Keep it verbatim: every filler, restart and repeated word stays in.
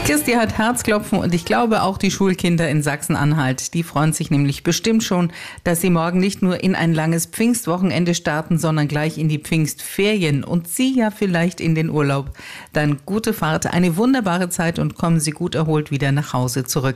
Kirsti hat Herzklopfen und ich glaube auch die Schulkinder in Sachsen-Anhalt. Die freuen sich nämlich bestimmt schon, dass sie morgen nicht nur in ein langes Pfingstwochenende starten, sondern gleich in die Pfingstferien und Sie ja vielleicht in den Urlaub. Dann gute Fahrt, eine wunderbare Zeit und kommen Sie gut erholt wieder nach Hause zurück.